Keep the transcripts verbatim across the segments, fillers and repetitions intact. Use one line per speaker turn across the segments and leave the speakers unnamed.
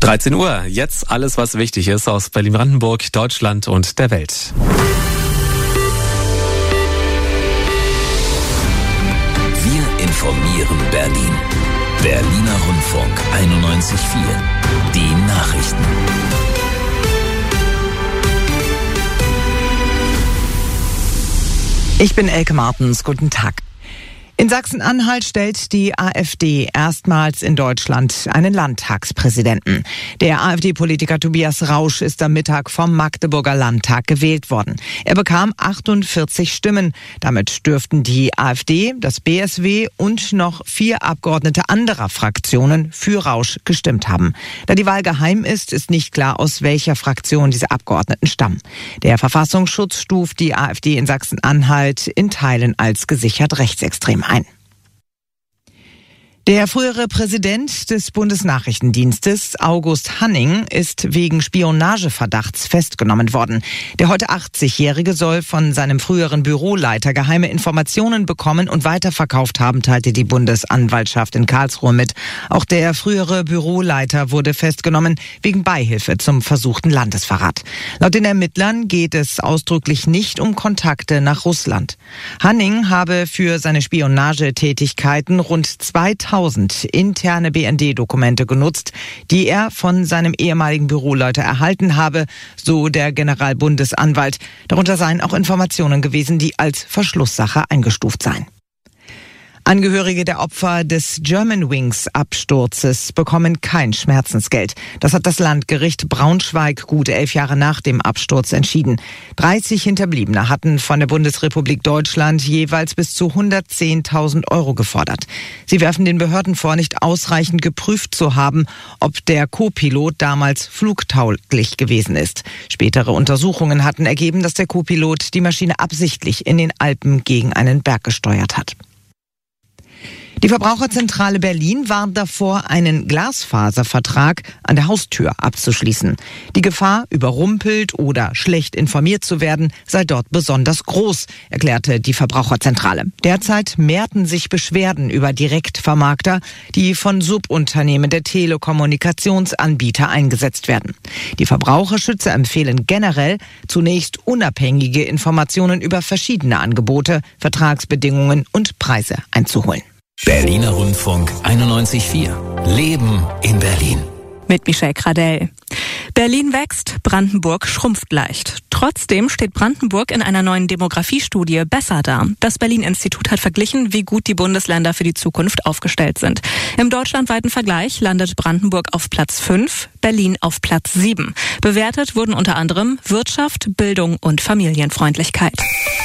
dreizehn Uhr, jetzt alles, was wichtig ist aus Berlin-Brandenburg, Deutschland und der Welt.
Wir informieren Berlin. Berliner Rundfunk einundneunzig Komma vier. Die Nachrichten.
Ich bin Elke Martens. Guten Tag. In Sachsen-Anhalt stellt die AfD erstmals in Deutschland einen Landtagspräsidenten. Der AfD-Politiker Tobias Rausch ist am Mittag vom Magdeburger Landtag gewählt worden. Er bekam achtundvierzig Stimmen. Damit dürften die AfD, das B S W und noch vier Abgeordnete anderer Fraktionen für Rausch gestimmt haben. Da die Wahl geheim ist, ist nicht klar, aus welcher Fraktion diese Abgeordneten stammen. Der Verfassungsschutz stuft die AfD in Sachsen-Anhalt in Teilen als gesichert rechtsextrem ein. Der frühere Präsident des Bundesnachrichtendienstes, August Hanning, ist wegen Spionageverdachts festgenommen worden. Der heute achtzigjährige soll von seinem früheren Büroleiter geheime Informationen bekommen und weiterverkauft haben, teilte die Bundesanwaltschaft in Karlsruhe mit. Auch der frühere Büroleiter wurde festgenommen wegen Beihilfe zum versuchten Landesverrat. Laut den Ermittlern geht es ausdrücklich nicht um Kontakte nach Russland. Hanning habe für seine Spionagetätigkeiten rund zweitausend interne B N D-Dokumente genutzt, die er von seinem ehemaligen Büroleiter erhalten habe, so der Generalbundesanwalt. Darunter seien auch Informationen gewesen, die als Verschlusssache eingestuft seien. Angehörige der Opfer des Germanwings-Absturzes bekommen kein Schmerzensgeld. Das hat das Landgericht Braunschweig gut elf Jahre nach dem Absturz entschieden. dreißig Hinterbliebene hatten von der Bundesrepublik Deutschland jeweils bis zu hundertzehntausend Euro gefordert. Sie werfen den Behörden vor, nicht ausreichend geprüft zu haben, ob der Co-Pilot damals flugtauglich gewesen ist. Spätere Untersuchungen hatten ergeben, dass der Co-Pilot die Maschine absichtlich in den Alpen gegen einen Berg gesteuert hat. Die Verbraucherzentrale Berlin warnt davor, einen Glasfaservertrag an der Haustür abzuschließen. Die Gefahr, überrumpelt oder schlecht informiert zu werden, sei dort besonders groß, erklärte die Verbraucherzentrale. Derzeit mehrten sich Beschwerden über Direktvermarkter, die von Subunternehmen der Telekommunikationsanbieter eingesetzt werden. Die Verbraucherschützer empfehlen generell, zunächst unabhängige Informationen über verschiedene Angebote, Vertragsbedingungen und Preise einzuholen.
Berliner Rundfunk einundneunzig Komma vier. Leben in Berlin.
Mit Michelle Kradell. Berlin wächst, Brandenburg schrumpft leicht. Trotzdem steht Brandenburg in einer neuen Demografiestudie besser da. Das Berlin-Institut hat verglichen, wie gut die Bundesländer für die Zukunft aufgestellt sind. Im deutschlandweiten Vergleich landet Brandenburg auf Platz fünf, Berlin auf Platz sieben. Bewertet wurden unter anderem Wirtschaft, Bildung und Familienfreundlichkeit.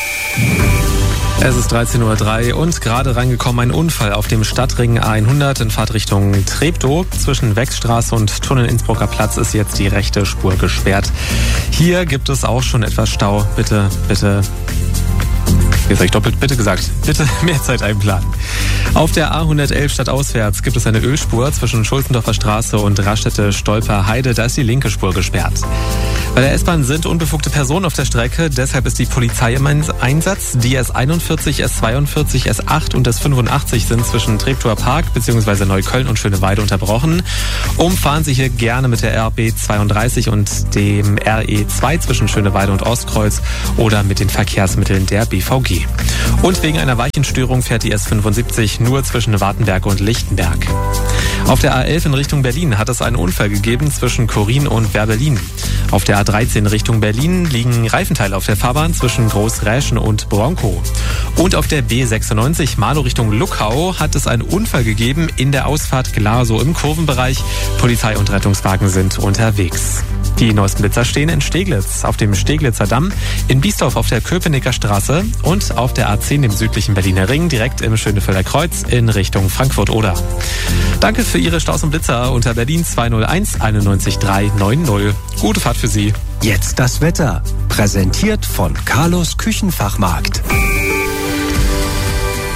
Es ist dreizehn Uhr drei und gerade reingekommen ein Unfall auf dem Stadtring A hundert in Fahrtrichtung Treptow. Zwischen Wechstraße und Tunnel-Innsbrucker Platz ist jetzt die rechte Spur gesperrt. Hier gibt es auch schon etwas Stau. Bitte, bitte... Jetzt habe ich doppelt bitte gesagt. Bitte mehr Zeit einplanen. Auf der A hundertelf stadtauswärts gibt es eine Ölspur zwischen Schulzendorfer Straße und Raststätte-Stolper-Heide. Da ist die linke Spur gesperrt. Bei der S-Bahn sind unbefugte Personen auf der Strecke. Deshalb ist die Polizei im Einsatz. Die S einundvierzig, S zweiundvierzig, S acht und S fünfundachtzig sind zwischen Treptower Park bzw. Neukölln und Schöneweide unterbrochen. Umfahren Sie hier gerne mit der R B zweiunddreißig und dem R E zwei zwischen Schöneweide und Ostkreuz oder mit den Verkehrsmitteln der B V G. Und wegen einer Weichenstörung fährt die S fünfundsiebzig nur zwischen Wartenberg und Lichtenberg. Auf der A elf in Richtung Berlin hat es einen Unfall gegeben zwischen Korin und Werbelin. Auf der A dreizehn Richtung Berlin liegen Reifenteile auf der Fahrbahn zwischen Großräschen und Bronkow. Und auf der B sechsundneunzig Marlow Richtung Luckau hat es einen Unfall gegeben in der Ausfahrt Glasow im Kurvenbereich. Polizei und Rettungswagen sind unterwegs. Die neuesten Blitzer stehen in Steglitz, auf dem Steglitzer Damm, in Biesdorf auf der Köpenicker Straße und auf der A zehn, dem südlichen Berliner Ring, direkt im Schönefelder Kreuz in Richtung Frankfurt-Oder. Danke für Ihre Staus und Blitzer unter Berlin zwei null eins einundneunzig drei neunzig. Gute Fahrt für Sie.
Jetzt das Wetter, präsentiert von Carlos Küchenfachmarkt.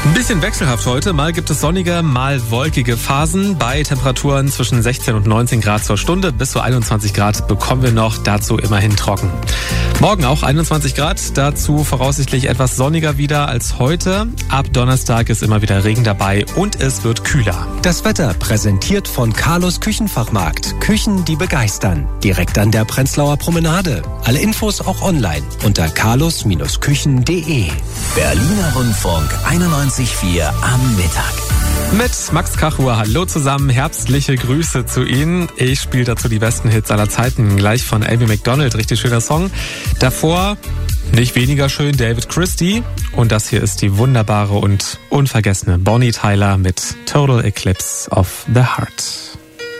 Ein bisschen wechselhaft heute. Mal gibt es sonnige, mal wolkige Phasen. Bei Temperaturen zwischen sechzehn und neunzehn Grad zur Stunde. Bis zu einundzwanzig Grad bekommen wir noch. Dazu immerhin trocken. Morgen auch einundzwanzig Grad. Dazu voraussichtlich etwas sonniger wieder als heute. Ab Donnerstag ist immer wieder Regen dabei und es wird kühler.
Das Wetter präsentiert von Carlos Küchenfachmarkt. Küchen, die begeistern. Direkt an der Prenzlauer Promenade. Alle Infos auch online unter carlos Küchen punkt de.
Berliner Rundfunk einundneunzig Komma vier am Mittag.
Mit Max Kachur, hallo zusammen, herbstliche Grüße zu Ihnen. Ich spiele dazu die besten Hits aller Zeiten, gleich von Amy Macdonald, richtig schöner Song. Davor, nicht weniger schön, David Christie. Und das hier ist die wunderbare und unvergessene Bonnie Tyler mit Total Eclipse of the Heart.